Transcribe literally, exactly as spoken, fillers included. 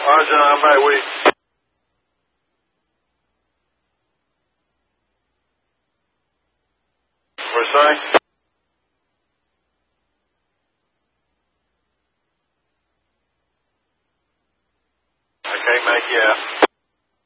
Roger, I'm right with you. We're sorry? I can't make you out.